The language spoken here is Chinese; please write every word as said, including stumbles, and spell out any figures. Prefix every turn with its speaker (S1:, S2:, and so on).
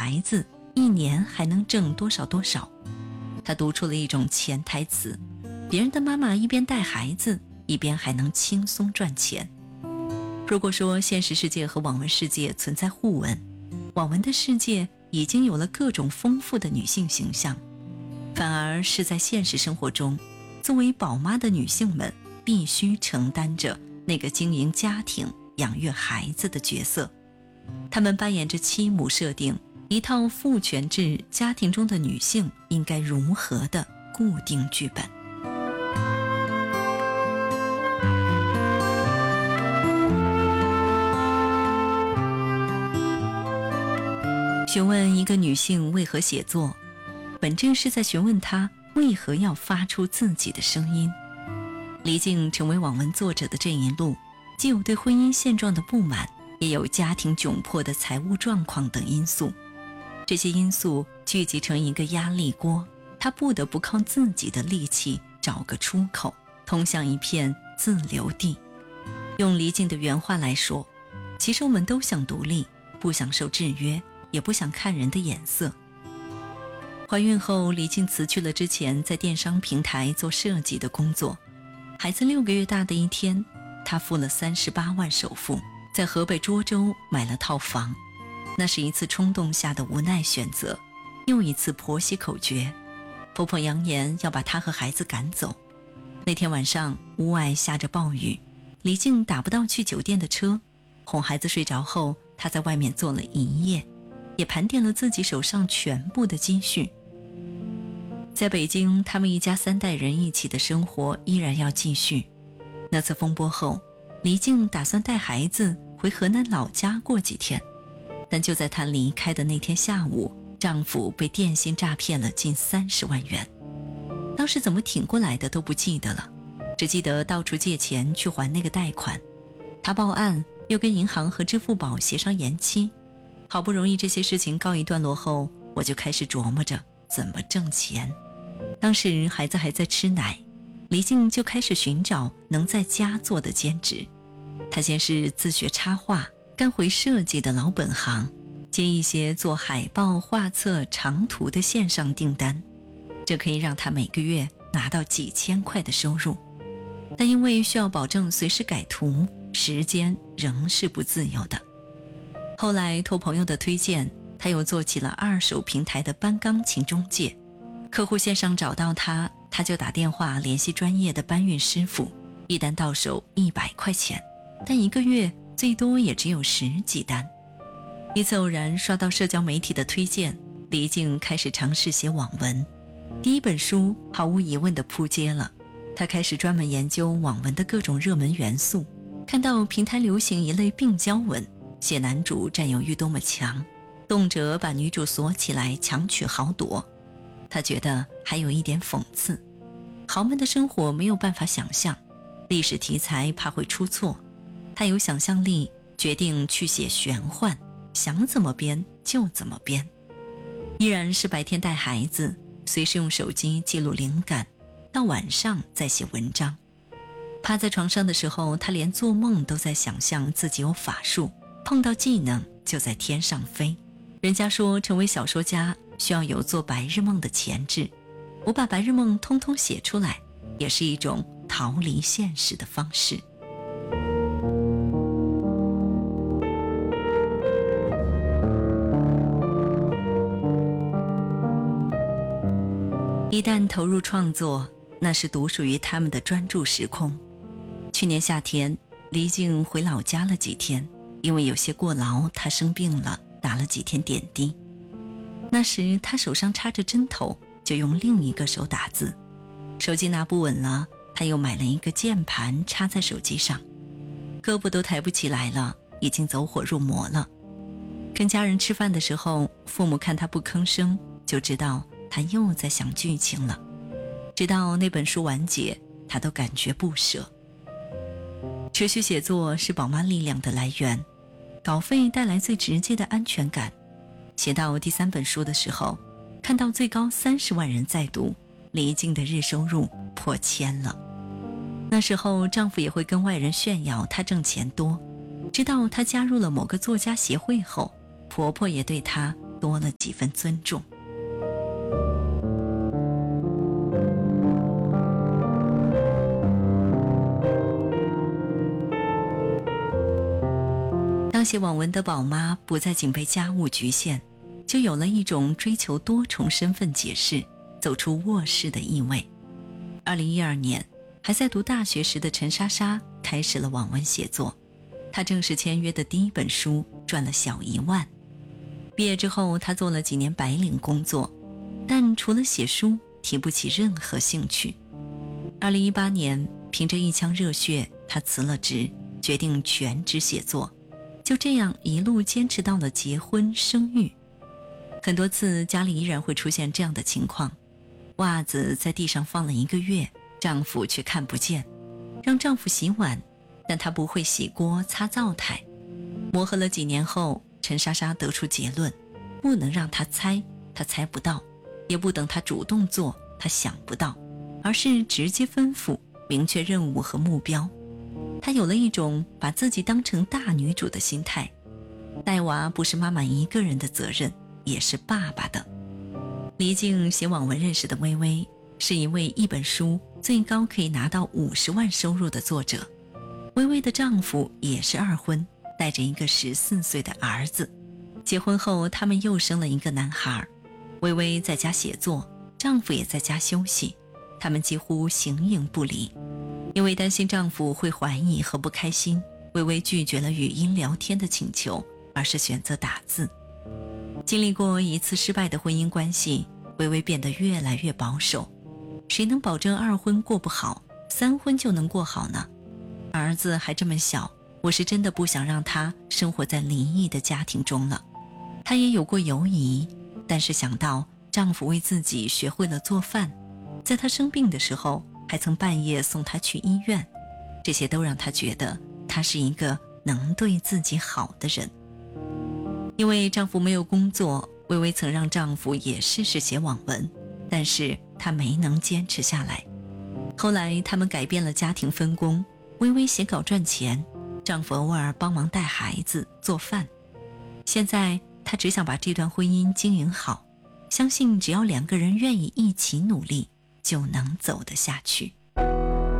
S1: 孩子一年还能挣多少多少。她读出了一种潜台词，别人的妈妈一边带孩子，一边还能轻松赚钱。如果说现实世界和网文世界存在互文，网文的世界已经有了各种丰富的女性形象，反而是在现实生活中，作为宝妈的女性们必须承担着那个经营家庭、养育孩子的角色。她们扮演着妻母设定一套父权制家庭中的女性应该如何的固定剧本。询问一个女性为何写作，本质是在询问她为何要发出自己的声音。黎静成为网文作者的这一路，既有对婚姻现状的不满，也有家庭窘迫的财务状况等因素。这些因素聚集成一个压力锅，她不得不靠自己的力气找个出口，通向一片自留地。用黎静的原话来说，其实我们都想独立，不想受制约，也不想看人的眼色。怀孕后，黎静辞去了之前在电商平台做设计的工作。孩子六个月大的一天，她付了三十八万首付，在河北涿州买了套房。那是一次冲动下的无奈选择，又一次婆媳口诀。婆婆扬言要把她和孩子赶走。那天晚上，屋外下着暴雨，黎静打不到去酒店的车。哄孩子睡着后，她在外面坐了一夜，也盘点了自己手上全部的积蓄。在北京，他们一家三代人一起的生活依然要继续。那次风波后，黎静打算带孩子回河南老家过几天，但就在她离开的那天下午，丈夫被电信诈骗了近三十万元。当时怎么挺过来的都不记得了，只记得到处借钱去还那个贷款。她报案，又跟银行和支付宝协商延期。好不容易这些事情告一段落后，我就开始琢磨着怎么挣钱。当时孩子还在吃奶，黎静就开始寻找能在家做的兼职。她先是自学插画，干回设计的老本行，接一些做海报、画册、长图的线上订单，这可以让她每个月拿到几千块的收入。但因为需要保证随时改图，时间仍是不自由的。后来托朋友的推荐，他又做起了二手平台的搬钢琴中介。客户线上找到他，他就打电话联系专业的搬运师傅，一单到手一百块钱，但一个月最多也只有十几单。一次偶然刷到社交媒体的推荐，黎静开始尝试写网文。第一本书毫无疑问地扑街了，他开始专门研究网文的各种热门元素，看到平台流行一类病娇文，写男主占有欲多么强，动辄把女主锁起来强取豪夺。他觉得还有一点讽刺，豪门的生活没有办法想象，历史题材怕会出错。他有想象力，决定去写玄幻，想怎么编就怎么编。依然是白天带孩子，随时用手机记录灵感，到晚上再写文章。趴在床上的时候，他连做梦都在想象自己有法术，碰到技能就在天上飞。人家说成为小说家需要有做白日梦的潜质，我把白日梦通通写出来，也是一种逃离现实的方式。一旦投入创作，那是独属于他们的专注时空。去年夏天，黎静回老家了几天，因为有些过劳，她生病了，打了几天点滴。那时她手上插着针头，就用另一个手打字。手机拿不稳了，她又买了一个键盘插在手机上，胳膊都抬不起来了，已经走火入魔了。跟家人吃饭的时候，父母看她不吭声，就知道她又在想剧情了。直到那本书完结，她都感觉不舍。持续写作是宝妈力量的来源，稿费带来最直接的安全感。写到第三本书的时候，看到最高三十万人在读，黎静的日收入破千了。那时候丈夫也会跟外人炫耀她挣钱多，直到她加入了某个作家协会后，婆婆也对她多了几分尊重。当写网文的宝妈不再仅被家务局限，就有了一种追求多重身份解释，走出卧室的意味。二零一二年，还在读大学时的陈莎莎开始了网文写作，她正式签约的第一本书赚了小一万。毕业之后，她做了几年白领工作，但除了写书，提不起任何兴趣。二零一八年，凭着一腔热血，她辞了职，决定全职写作。就这样一路坚持到了结婚生育。很多次家里依然会出现这样的情况，袜子在地上放了一个月，丈夫却看不见，让丈夫洗碗，但他不会洗锅擦灶台。磨合了几年后，陈莎莎得出结论，不能让他猜，他猜不到，也不等他主动做，他想不到，而是直接吩咐，明确任务和目标。她有了一种把自己当成大女主的心态，带娃不是妈妈一个人的责任，也是爸爸的。黎静写网文认识的微微，是一位一本书最高可以拿到五十万收入的作者。微微的丈夫也是二婚，带着一个十四岁的儿子。结婚后，他们又生了一个男孩。微微在家写作，丈夫也在家休息，他们几乎形影不离。因为担心丈夫会怀疑和不开心，微微拒绝了语音聊天的请求，而是选择打字。经历过一次失败的婚姻关系，微微变得越来越保守。谁能保证二婚过不好，三婚就能过好呢？儿子还这么小，我是真的不想让他生活在离异的家庭中了。她也有过犹疑，但是想到丈夫为自己学会了做饭，在她生病的时候还曾半夜送她去医院，这些都让她觉得他是一个能对自己好的人。因为丈夫没有工作，微微曾让丈夫也试试写网文，但是她没能坚持下来。后来他们改变了家庭分工，微微写稿赚钱，丈夫偶尔帮忙带孩子做饭。现在她只想把这段婚姻经营好，相信只要两个人愿意一起努力，就能走得下去。